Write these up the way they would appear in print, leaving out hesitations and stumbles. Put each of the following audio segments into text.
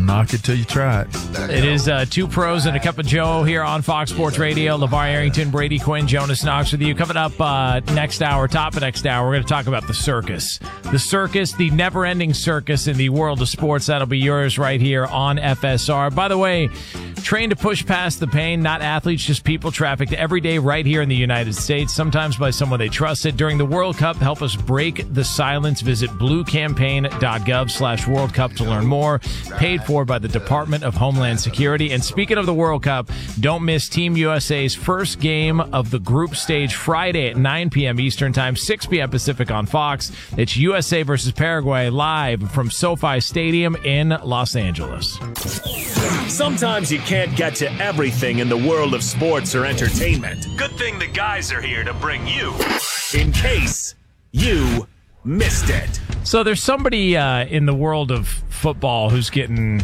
Don't knock it till you try it. It is Two Pros and a Cup of Joe here on Fox Sports Radio. LeVar Arrington, Brady Quinn, Jonas Knox with you. Coming up next hour, top of next hour, we're going to talk about the circus. The circus, the never-ending circus in the world of sports. That'll be yours right here on FSR. By the way, trained to push past the pain, not athletes, just people trafficked every day right here in the United States, sometimes by someone they trusted. During the World Cup, help us break the silence. Visit bluecampaign.gov/World Cup to learn more. Paid for by the Department of Homeland Security. And speaking of the World Cup, don't miss Team USA's first game of the group stage Friday at 9 p.m. Eastern Time, 6 p.m. Pacific on Fox. It's USA versus Paraguay live from SoFi Stadium in Los Angeles. Sometimes you can't get to everything in the world of sports or entertainment. Good thing the guys are here to bring you, in case you missed it. So there's somebody in the world of football who's getting,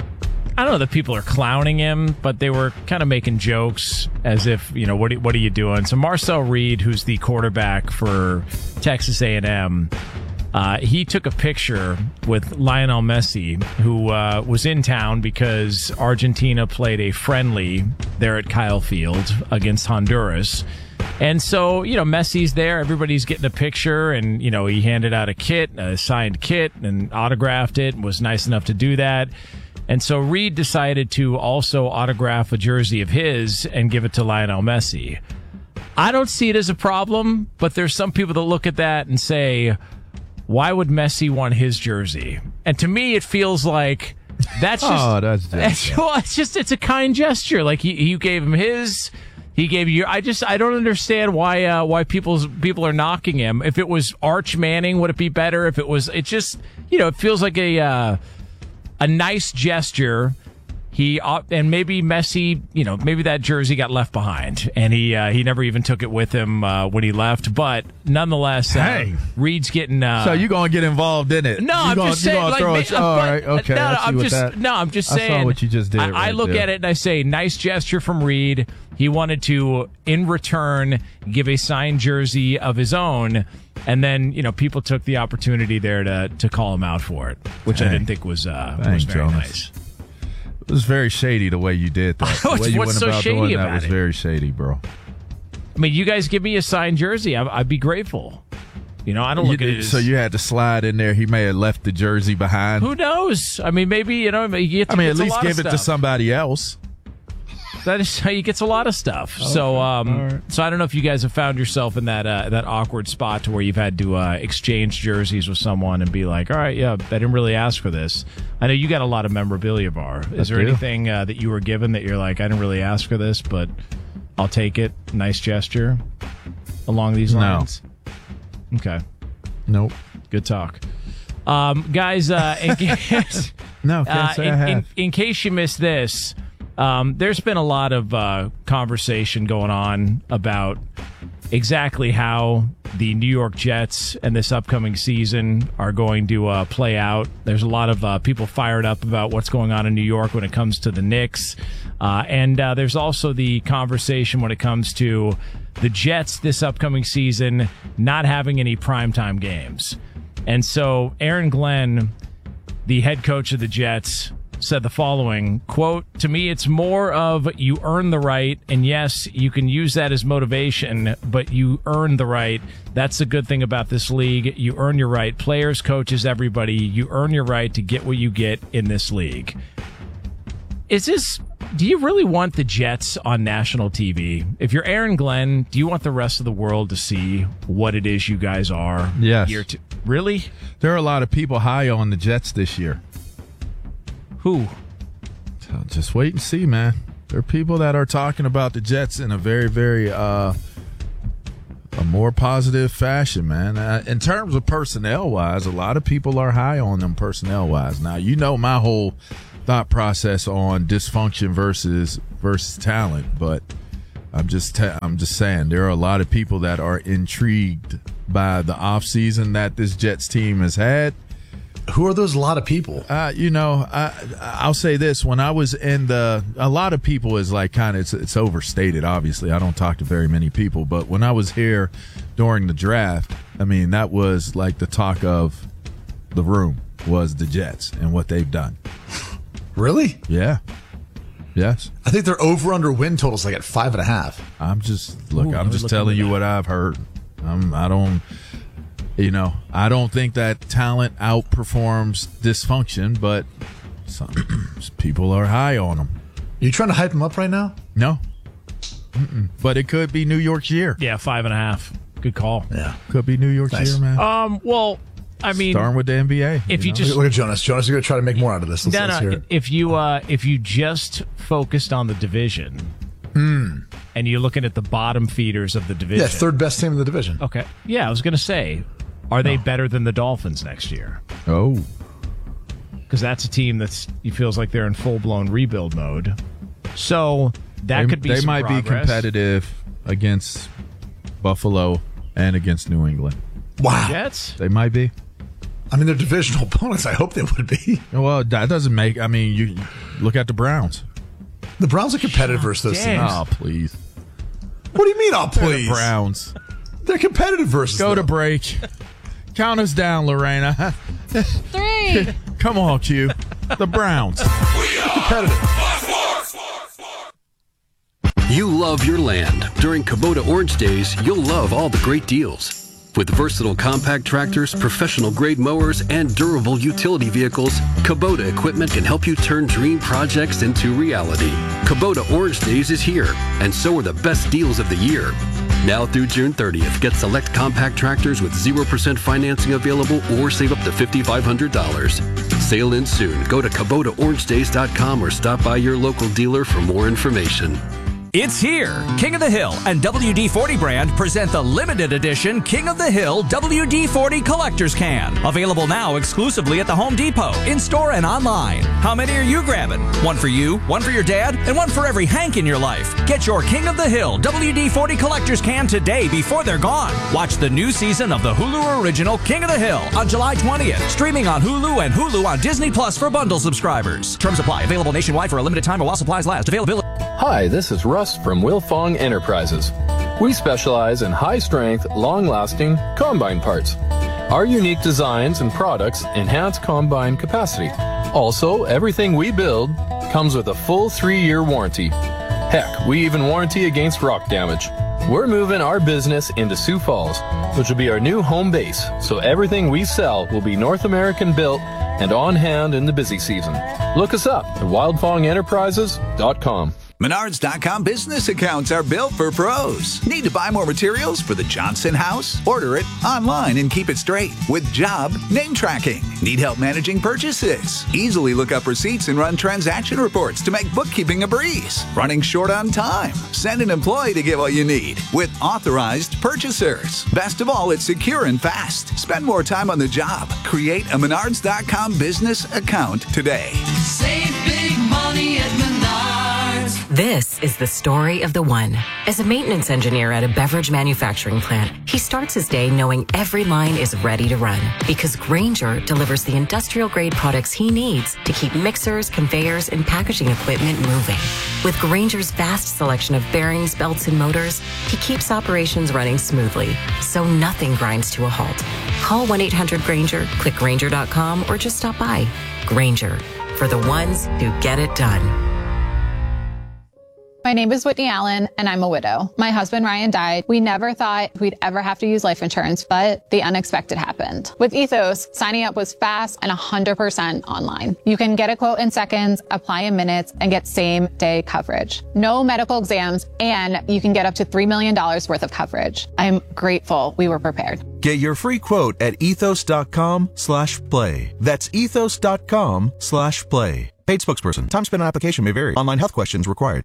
I don't know that people are clowning him, but they were kind of making jokes as if, you know, what are you doing? So Marcel Reed, who's the quarterback for Texas A&M, he took a picture with Lionel Messi, who was in town because Argentina played a friendly there at Kyle Field against Honduras. And so, you know, Messi's there. Everybody's getting a picture. And, you know, he handed out a kit, a signed kit, and autographed it and was nice enough to do that. And so Reed decided to also autograph a jersey of his and give it to Lionel Messi. I don't see it as a problem, but there's some people that look at that and say, why would Messi want his jersey? And to me, it feels like that's just, it's a kind gesture. Like you gave him his, he gave you. I don't understand why people are knocking him. If it was Arch Manning, would it be better? If it was, it just, you know, it feels like a nice gesture. And maybe Messi, you know, maybe that jersey got left behind, and he never even took it with him when he left. But nonetheless, Reed's getting. So you gonna get involved in it? No, I'm just saying. All right, okay. I'm just saying. I saw what you just did. I look at it and I say, nice gesture from Reed. He wanted to, in return, give a signed jersey of his own. And then, you know, people took the opportunity there to call him out for it, which I didn't think was very nice. It was very shady the way you did that. The way you went about doing that was very shady, bro. I mean, you guys give me a signed jersey, I'd be grateful. You know, I don't look at it as... So you had to slide in there. He may have left the jersey behind. Who knows? I mean, maybe, you know, at least give it to somebody else. That is how you get a lot of stuff. Okay. So I don't know if you guys have found yourself in that awkward spot to where you've had to exchange jerseys with someone and be like, all right, yeah, I didn't really ask for this. I know you got a lot of memorabilia, Bar. Is there anything that you were given that you're like, I didn't really ask for this, but I'll take it? Nice gesture along these lines? No. Okay. Nope. Good talk. Guys, in case, no, can't say I have. In case you missed this, there's been a lot of conversation going on about exactly how the New York Jets and this upcoming season are going to play out. There's a lot of people fired up about what's going on in New York when it comes to the Knicks. And there's also the conversation when it comes to the Jets this upcoming season not having any primetime games. And so Aaron Glenn, the head coach of the Jets, said the following, quote, "To me, it's more of you earn the right, and yes, you can use that as motivation, but you earn the right. That's the good thing about this league. You earn your right. Players, coaches, everybody, you earn your right to get what you get in this league." Do you really want the Jets on national TV? If you're Aaron Glenn, do you want the rest of the world to see what it is you guys are? Yes. Really? There are a lot of people high on the Jets this year. Who? So just wait and see, man. There are people that are talking about the Jets in a very, very a more positive fashion, man. In terms of personnel-wise, a lot of people are high on them personnel-wise. Now, you know my whole thought process on dysfunction versus talent, but I'm just saying there are a lot of people that are intrigued by the offseason that this Jets team has had. Who are those a lot of people? I'll say this. When I was a lot of people is like kind of, it's overstated, obviously. I don't talk to very many people, but when I was here during the draft, I mean, that was like the talk of the room was the Jets and what they've done. Really? Yeah. Yes. I think their over-under win total's like at 5.5. I'm just telling you what I've heard. I don't think that talent outperforms dysfunction, but some people are high on them. You trying to hype them up right now? No. But it could be New York's year. Yeah, 5.5. Good call. Yeah. Could be New York's Nice. year, man. Well, I mean, starting with the NBA. if you just Look at Jonas. Jonas, you're going to try to make more out of this. Let's hear it. if you just focused on the division, and you're looking at the bottom feeders of the division, Yeah, third best team in the division. Okay, yeah, I was going to say, are they better than the Dolphins next year? Oh, because that's a team he feels like they're in full blown rebuild mode. So could be. They some might progress. be competitive against Buffalo and against New England. Wow. Jets. They might be. I mean, they're divisional opponents. I hope they would be. Well, that doesn't make. I mean, you look at the Browns. The Browns are competitive versus those Dang. teams. Oh, please. What do you mean, oh, The please? Browns. They're competitive versus Go to them. break. Count us down, Lorena. 3. Come on, Q. The Browns. competitive. You love your land. During Kubota Orange Days, you'll love all the great deals. With versatile compact tractors, professional-grade mowers, and durable utility vehicles, Kubota equipment can help you turn dream projects into reality. Kubota Orange Days is here, and so are the best deals of the year. Now through June 30th, get select compact tractors with 0% financing available or save up to $5,500. Sale ends soon. Go to KubotaOrangeDays.com or stop by your local dealer for more information. It's here. King of the Hill and WD-40 brand present the limited edition King of the Hill WD-40 Collector's Can. Available now exclusively at the Home Depot, in-store and online. How many are you grabbing? One for you, one for your dad, and one for every Hank in your life. Get your King of the Hill WD-40 Collector's Can today before they're gone. Watch the new season of the Hulu original King of the Hill on July 20th. Streaming on Hulu and Hulu on Disney Plus for bundle subscribers. Terms apply. Available nationwide for a limited time or while supplies last. Availability. Hi, this is Russ from Wilfong Enterprises. We specialize in high-strength, long-lasting combine parts. Our unique designs and products enhance combine capacity. Also, everything we build comes with a full 3-year warranty. Heck, we even warranty against rock damage. We're moving our business into Sioux Falls, which will be our new home base, so everything we sell will be North American built and on hand in the busy season. Look us up at wildfongenterprises.com. Menards.com business accounts are built for pros. Need to buy more materials for the Johnson house? Order it online and keep it straight with job name tracking. Need help managing purchases? Easily look up receipts and run transaction reports to make bookkeeping a breeze. Running short on time? Send an employee to get what you need with authorized purchasers. Best of all, it's secure and fast. Spend more time on the job. Create a Menards.com business account today. Save big money at Menards. This is the story of the one. As a maintenance engineer at a beverage manufacturing plant, he starts his day knowing every line is ready to run because Grainger delivers the industrial-grade products he needs to keep mixers, conveyors, and packaging equipment moving. With Grainger's vast selection of bearings, belts, and motors, he keeps operations running smoothly, so nothing grinds to a halt. Call 1-800-GRAINGER, click Grainger.com, or just stop by. Grainger, for the ones who get it done. My name is Whitney Allen, and I'm a widow. My husband, Ryan, died. We never thought we'd ever have to use life insurance, but the unexpected happened. With Ethos, signing up was fast and 100% online. You can get a quote in seconds, apply in minutes, and get same-day coverage. No medical exams, and you can get up to $3 million worth of coverage. I'm grateful we were prepared. Get your free quote at ethos.com/play. That's ethos.com/play. Paid spokesperson. Time spent on application may vary. Online health questions required.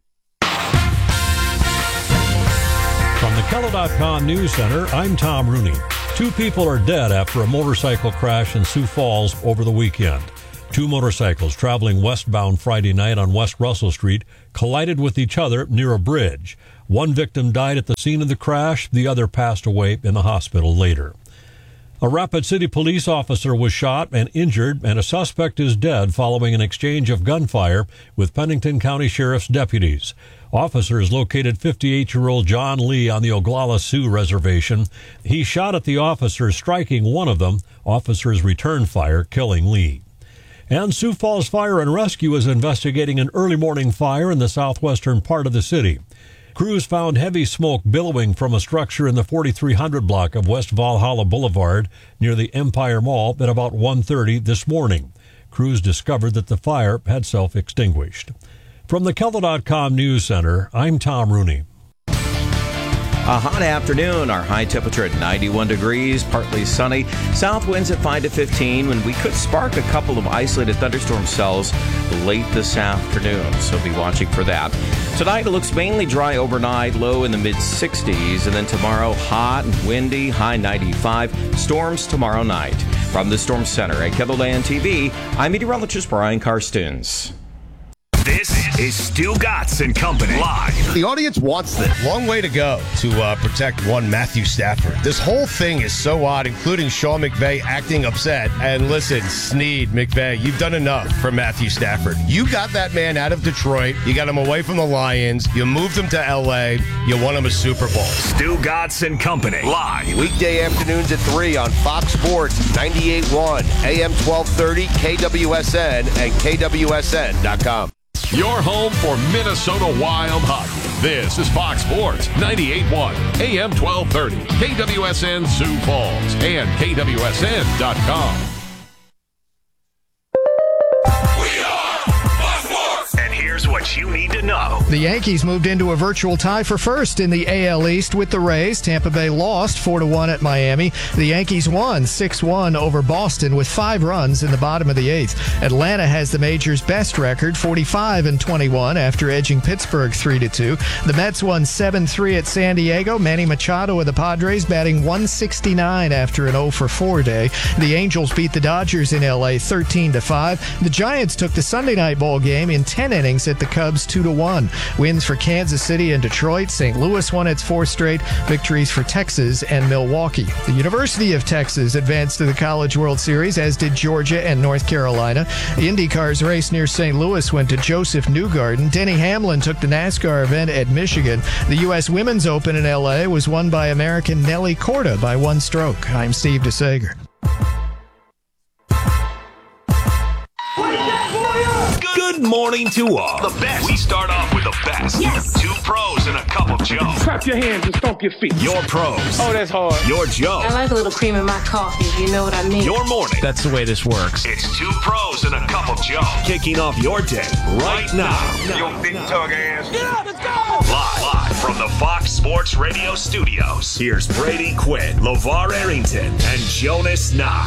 From the Kello.com News Center, I'm Tom Rooney. 2 people are dead after a motorcycle crash in Sioux Falls over the weekend. 2 motorcycles traveling westbound Friday night on West Russell Street collided with each other near a bridge. 1 victim died at the scene of the crash. The other passed away in the hospital later. A Rapid City police officer was shot and injured, and a suspect is dead following an exchange of gunfire with Pennington County Sheriff's deputies. Officers located 58-year-old John Lee on the Oglala Sioux Reservation. He shot at the officers, striking one of them. Officers returned fire, killing Lee. And Sioux Falls Fire and Rescue is investigating an early morning fire in the southwestern part of the city. Crews found heavy smoke billowing from a structure in the 4300 block of West Valhalla Boulevard near the Empire Mall at about 1:30 this morning. Crews discovered that the fire had self-extinguished. From the KELVA.com News Center, I'm Tom Rooney. A hot afternoon, our high temperature at 91 degrees, partly sunny. South winds at 5 to 15 when we could spark a couple of isolated thunderstorm cells late this afternoon, so be watching for that. Tonight it looks mainly dry overnight, low in the mid-60s, and then tomorrow hot and windy, high 95. Storms tomorrow night. From the Storm Center at KELVA TV, I'm meteorologist Brian Karstens. This is Stu Gatz and Company live. The audience wants this. Long way to go to protect one Matthew Stafford. This whole thing is so odd, including Sean McVay acting upset. And listen, Snead, McVay, you've done enough for Matthew Stafford. You got that man out of Detroit. You got him away from the Lions. You moved him to L.A. You won him a Super Bowl. Stu Gatz and Company live. Weekday afternoons at 3 on Fox Sports 98.1, AM 1230, KWSN, and KWSN.com. Your home for Minnesota Wild hockey. This is Fox Sports 98.1, AM 1230, KWSN Sioux Falls, and KWSN.com. Here's what you need to know. The Yankees moved into a virtual tie for first in the AL East with the Rays. Tampa Bay lost 4-1 at Miami. The Yankees won 6-1 over Boston with 5 runs in the bottom of the 8th. Atlanta has the major's best record, 45-21, after edging Pittsburgh 3-2. The Mets won 7-3 at San Diego. Manny Machado of the Padres batting 169 after an 0-for-4 day. The Angels beat the Dodgers in LA 13-5. The Giants took the Sunday night ball game in 10 innings at the Cubs 2-1. Wins for Kansas City and Detroit. St. Louis won its 4th straight. Victories for Texas and Milwaukee. The University of Texas advanced to the College World Series, as did Georgia and North Carolina. The IndyCar's race near St. Louis went to Joseph Newgarden. Denny Hamlin took the NASCAR event at Michigan. The U.S. Women's Open in L.A. was won by American Nelly Korda by 1 stroke. I'm Steve DeSager. Good morning to all. The best. We start off with the best. Yes. 2 pros and a cup of Joe. Clap your hands and stomp your feet. Your pros. Oh, that's hard. Your Joe. I like a little cream in my coffee, you know what I mean. Your morning. That's the way this works. It's 2 pros and a cup of Joe. Kicking off your day right now. Your big tug ass. Yeah, let's go. Live from the Fox Sports Radio studios. Here's Brady Quinn, LeVar Arrington, and Jonas Knox.